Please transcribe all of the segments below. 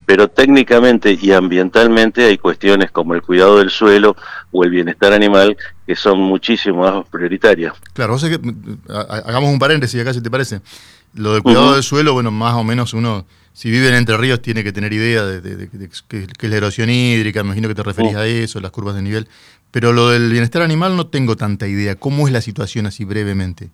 pero técnicamente y ambientalmente hay cuestiones como el cuidado del suelo o el bienestar animal que son muchísimo más prioritarias. Claro, vos sabés que, hagamos un paréntesis acá si te parece. Lo del cuidado Ujú. del suelo, bueno, más o menos uno, si vive en Entre Ríos, tiene que tener idea de qué es la erosión hídrica, me imagino que te referís a eso, las curvas de nivel. Pero lo del bienestar animal no tengo tanta idea. ¿Cómo es la situación así brevemente?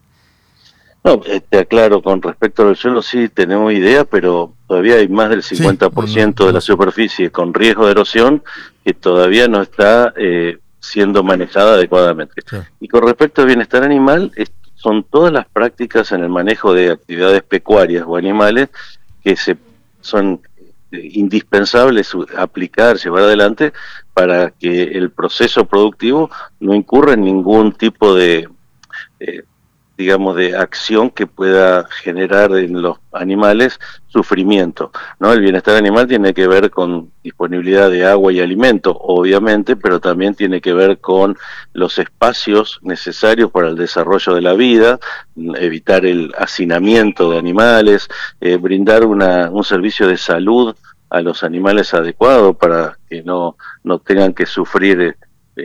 No, te aclaro, con respecto al suelo sí tenemos idea, pero todavía hay más del Sí, cincuenta no, por no, ciento de no la sé. superficie con riesgo de erosión que todavía no está siendo manejada adecuadamente. Claro. Y con respecto al bienestar animal, son todas las prácticas en el manejo de actividades pecuarias o animales que son indispensables aplicar, llevar adelante para que el proceso productivo no incurra en ningún tipo de eh, digamos, de acción que pueda generar en los animales sufrimiento, ¿no? El bienestar animal tiene que ver con disponibilidad de agua y alimento, obviamente, pero también tiene que ver con los espacios necesarios para el desarrollo de la vida, evitar el hacinamiento de animales, brindar un servicio de salud a los animales adecuado para que no tengan que sufrir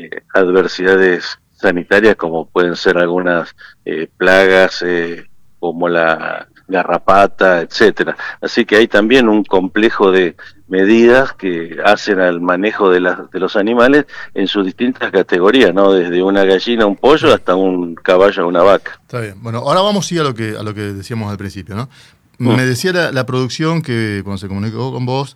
adversidades sanitarias como pueden ser algunas plagas como la garrapata, etcétera. Así que hay también un complejo de medidas que hacen al manejo de los animales en sus distintas categorías, ¿no? Desde una gallina, un pollo, Claro. hasta un caballo, una vaca. Está bien. Bueno, ahora vamos sí a lo que decíamos al principio, ¿no? Mm. Me decía la producción que cuando se comunicó con vos,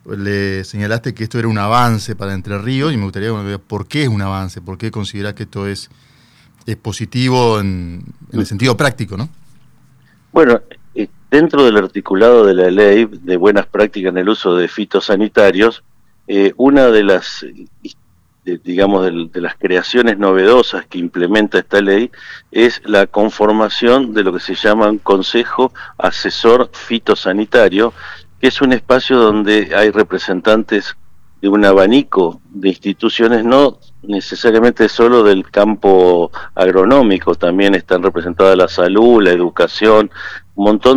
le señalaste que esto era un avance para Entre Ríos y me gustaría que me digas por qué es un avance, por qué considerás que esto es positivo en el sentido práctico, ¿no? Bueno, dentro del articulado de la ley de buenas prácticas en el uso de fitosanitarios, una de las, digamos, de las creaciones novedosas que implementa esta ley es la conformación de lo que se llama un Consejo Asesor Fitosanitario, que es un espacio donde hay representantes de un abanico de instituciones, no necesariamente solo del campo agronómico, también están representadas la salud, la educación, un montón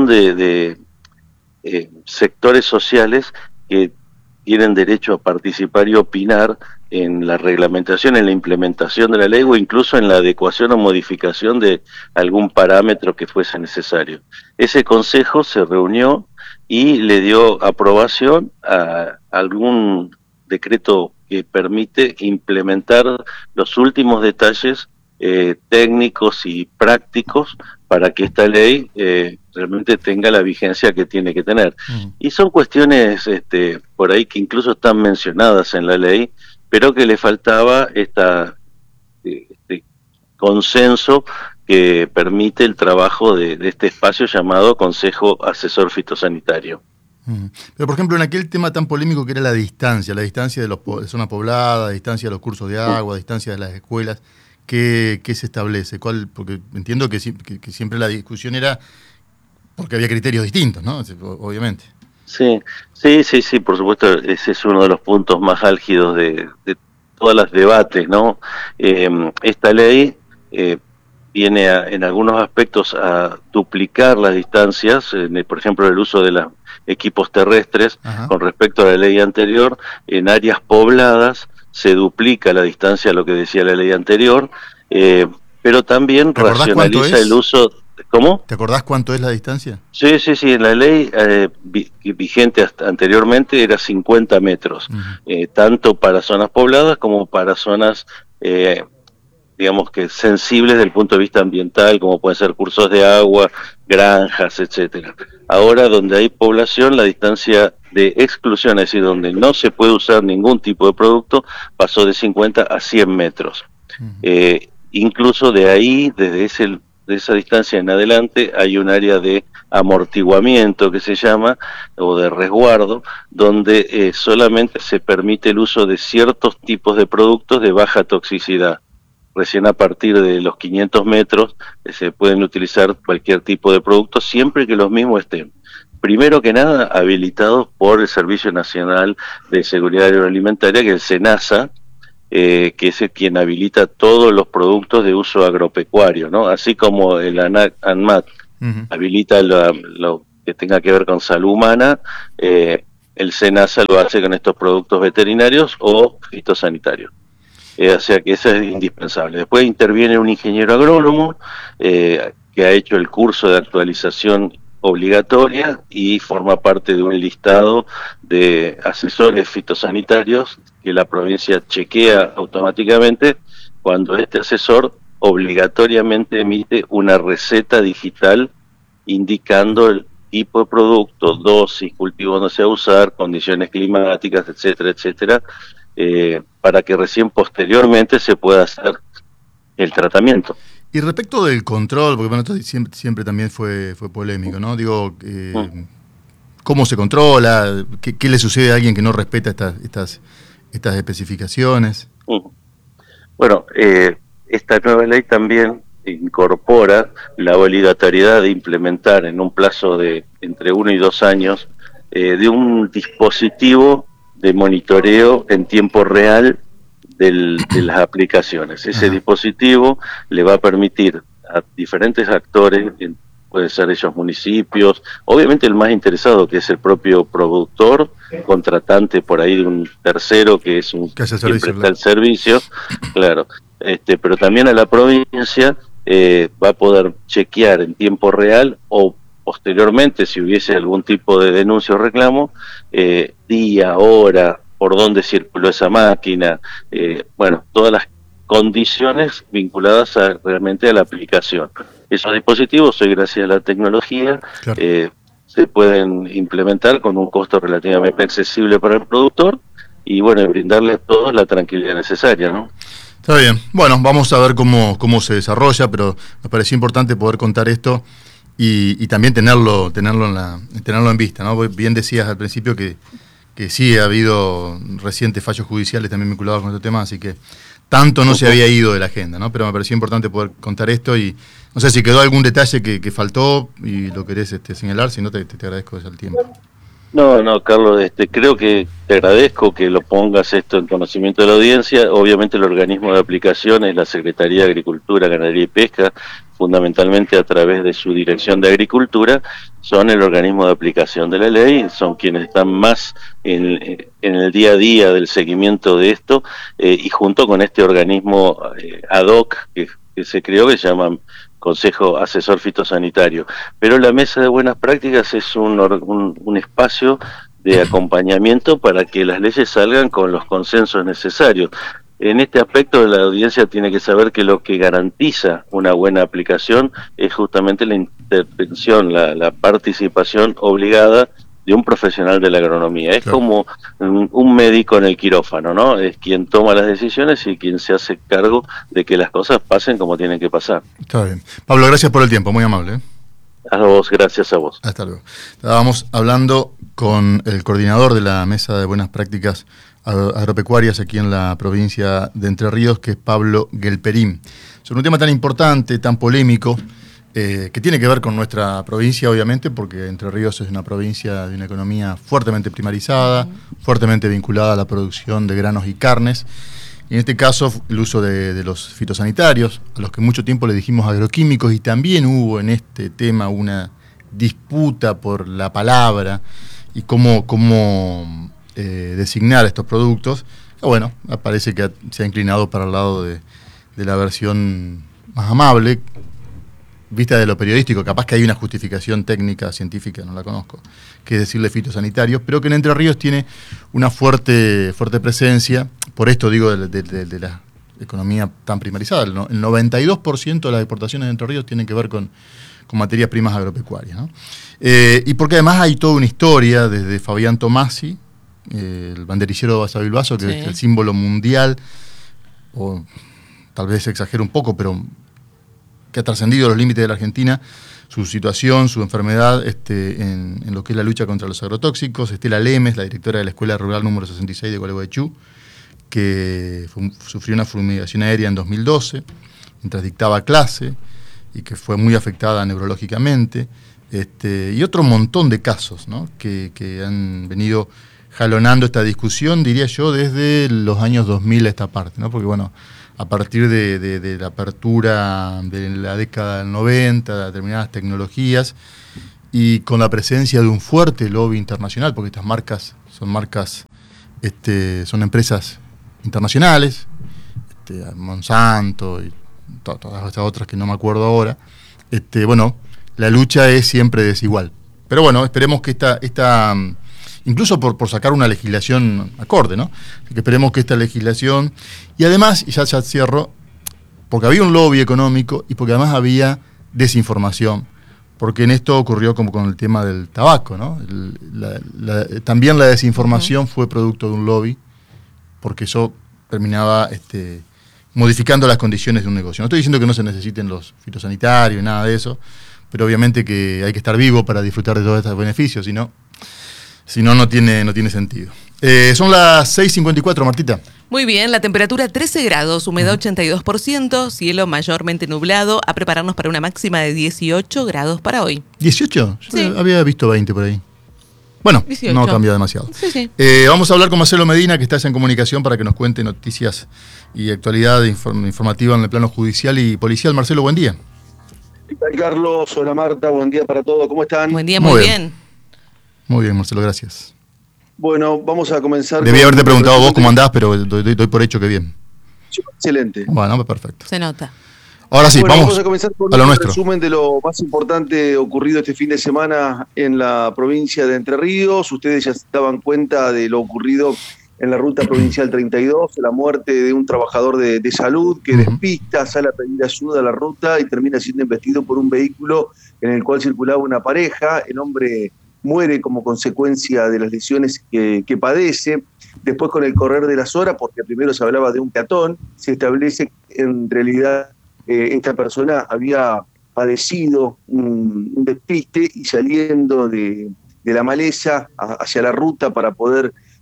de sectores sociales que tienen derecho a participar y opinar en la reglamentación, en la implementación de la ley o incluso en la adecuación o modificación de algún parámetro que fuese necesario. Ese consejo se reunió y le dio aprobación a algún decreto que permite implementar los últimos detalles técnicos y prácticos para que esta ley realmente tenga la vigencia que tiene que tener. Mm. Y son cuestiones por ahí que incluso están mencionadas en la ley, pero que le faltaba este consenso que permite el trabajo de este espacio llamado Consejo Asesor Fitosanitario. Pero, por ejemplo, en aquel tema tan polémico que era la distancia de de zona poblada, la distancia de los cursos de agua, la distancia de las escuelas, ¿qué se establece? Porque entiendo que siempre la discusión era porque había criterios distintos, ¿no? Obviamente. Sí, sí, por supuesto, ese es uno de los puntos más álgidos de todas las debates, ¿no? Esta ley eh, viene en algunos aspectos a duplicar las distancias, por ejemplo, el uso de los equipos terrestres Ajá. con respecto a la ley anterior, en áreas pobladas se duplica la distancia a lo que decía la ley anterior, pero también ¿Te acordás cuánto racionaliza el es? uso. ¿Cómo? ¿Te acordás cuánto es la distancia? Sí, en la ley vigente hasta anteriormente era 50 metros, Uh-huh. tanto para zonas pobladas como para zonas, eh, digamos que sensibles desde el punto de vista ambiental, como pueden ser cursos de agua, granjas, etcétera. Ahora, donde hay población, la distancia de exclusión, es decir, donde no se puede usar ningún tipo de producto, pasó de 50 a 100 metros. Uh-huh. Incluso de ahí, de esa distancia en adelante, hay un área de amortiguamiento que se llama, o de resguardo, donde solamente se permite el uso de ciertos tipos de productos de baja toxicidad. Recién a partir de los 500 metros se pueden utilizar cualquier tipo de producto, siempre que los mismos estén, primero que nada, habilitados por el Servicio Nacional de Seguridad Agroalimentaria, que es el SENASA, que es el quien habilita todos los productos de uso agropecuario, ¿no? Así como el ANMAT Uh-huh. habilita lo que tenga que ver con salud humana, el SENASA lo hace con estos productos veterinarios o fitosanitarios. O sea que eso es indispensable. Después interviene un ingeniero agrónomo que ha hecho el curso de actualización obligatoria y forma parte de un listado de asesores fitosanitarios que la provincia chequea automáticamente cuando este asesor obligatoriamente emite una receta digital indicando el tipo de producto, dosis, cultivo donde se va a usar, condiciones climáticas, etcétera, etcétera, para que recién posteriormente se pueda hacer el tratamiento. Y respecto del control, porque bueno, esto siempre también fue polémico, ¿no? Digo, ¿cómo se controla? ¿Qué le sucede a alguien que no respeta estas especificaciones? Bueno, esta nueva ley también incorpora la obligatoriedad de implementar en un plazo de entre 1 y 2 años de un dispositivo de monitoreo en tiempo real de las aplicaciones. Ese dispositivo le va a permitir a diferentes actores, pueden ser ellos municipios, obviamente el más interesado que es el propio productor, contratante por ahí de un tercero que es un que quien presta el servicio, claro, pero también a la provincia va a poder chequear en tiempo real o posteriormente, si hubiese algún tipo de denuncia o reclamo, día, hora, por dónde circuló esa máquina, bueno, todas las condiciones vinculadas realmente a la aplicación. Esos dispositivos, hoy gracias a la tecnología, claro, se pueden implementar con un costo relativamente accesible para el productor y bueno, brindarle a todos la tranquilidad necesaria, ¿no? Está bien. Bueno, vamos a ver cómo se desarrolla, pero me pareció importante poder contar esto y también tenerlo en vista, ¿no? Bien decías al principio que sí ha habido recientes fallos judiciales también vinculados con este tema, así que tanto no se había ido de la agenda, ¿no? Pero me pareció importante poder contar esto y no sé si quedó algún detalle que faltó y lo querés señalar, si no te agradezco el tiempo. No, Carlos, creo que te agradezco que lo pongas esto en conocimiento de la audiencia. Obviamente el organismo de aplicación es la Secretaría de Agricultura, Ganadería y Pesca, fundamentalmente a través de su Dirección de Agricultura, son el organismo de aplicación de la ley, son quienes están más en el día a día del seguimiento de esto, y junto con este organismo ad hoc que se creó, que se llama Consejo Asesor Fitosanitario. Pero la Mesa de Buenas Prácticas es un espacio de acompañamiento para que las leyes salgan con los consensos necesarios. En este aspecto la audiencia tiene que saber que lo que garantiza una buena aplicación es justamente la intervención, la participación obligada de un profesional de la agronomía. Es claro, como un médico en el quirófano, ¿no? Es quien toma las decisiones y quien se hace cargo de que las cosas pasen como tienen que pasar. Está bien. Pablo, gracias por el tiempo, muy amable, ¿eh? A vos, gracias a vos. Hasta luego. Estábamos hablando con el coordinador de la Mesa de Buenas Prácticas Agropecuarias aquí en la provincia de Entre Ríos, que es Pablo Gelperín. Sobre un tema tan importante, tan polémico, que tiene que ver con nuestra provincia, obviamente, porque Entre Ríos es una provincia de una economía fuertemente primarizada, fuertemente vinculada a la producción de granos y carnes. Y en este caso, el uso de los fitosanitarios, a los que mucho tiempo le dijimos agroquímicos, y también hubo en este tema una disputa por la palabra y cómo designar estos productos. Bueno, parece que se ha inclinado para el lado de la versión más amable, vista de lo periodístico. Capaz que hay una justificación técnica, científica, no la conozco, que es decirle fitosanitarios, pero que en Entre Ríos tiene una fuerte presencia, por esto digo de la economía tan primarizada. El 92% de las exportaciones de Entre Ríos tienen que ver con materias primas agropecuarias, ¿no? Y porque además hay toda una historia desde Fabián Tomasi, el banderillero de Basavilbaso, que sí, es el símbolo mundial, o tal vez exagero un poco, pero que ha trascendido los límites de la Argentina, su situación, su enfermedad en lo que es la lucha contra los agrotóxicos. Estela Lemes, la directora de la Escuela Rural número 66 de Gualeguaychú, que sufrió una fumigación aérea en 2012, mientras dictaba clase, y que fue muy afectada neurológicamente, y otro montón de casos, ¿no?, que han venido jalonando esta discusión, diría yo, desde los años 2000 a esta parte, ¿no? Porque bueno, a partir de la apertura de la década del 90, de determinadas tecnologías, y con la presencia de un fuerte lobby internacional, porque estas marcas son marcas, son empresas internacionales, Monsanto y todas estas otras que no me acuerdo ahora. Bueno, la lucha es siempre desigual. Pero bueno, esperemos que esta incluso por sacar una legislación acorde, ¿no? Que esperemos que esta legislación, y además, y ya cierro, porque había un lobby económico y porque además había desinformación, porque en esto ocurrió como con el tema del tabaco, ¿no? También la desinformación fue producto de un lobby, porque eso terminaba modificando las condiciones de un negocio. No estoy diciendo que no se necesiten los fitosanitarios, nada de eso, pero obviamente que hay que estar vivo para disfrutar de todos estos beneficios, si no, no tiene sentido. Son las 6:54, Martita. Muy bien, la temperatura 13 grados, humedad 82%, cielo mayormente nublado, a prepararnos para una máxima de 18 grados para hoy. ¿18? Sí. Yo había visto 20 por ahí. Bueno, 18. No ha cambiado demasiado. Sí. Vamos a hablar con Marcelo Medina, que está en comunicación para que nos cuente noticias y actualidad informativa en el plano judicial y policial. Marcelo, buen día. ¿Qué tal, Carlos? Hola, Marta, buen día para todos. ¿Cómo están? Buen día, muy bien. Muy bien, Marcelo, gracias. Bueno, vamos a comenzar. Debí haberte preguntado vos cómo andás, pero doy por hecho que bien. Excelente. Bueno, perfecto. Se nota. Ahora sí, vamos a comenzar con a lo un nuestro. resumen de lo más importante ocurrido este fin de semana en la provincia de Entre Ríos. Ustedes ya se daban cuenta de lo ocurrido en la ruta provincial 32, la muerte de un trabajador de salud que despista, sale a pedir ayuda a la ruta y termina siendo embestido por un vehículo en el cual circulaba una pareja. El hombre muere como consecuencia de las lesiones que padece. Después, con el correr de las horas, porque primero se hablaba de un peatón, se establece que en realidad esta persona había padecido un despiste y saliendo de la maleza hacia la ruta para poder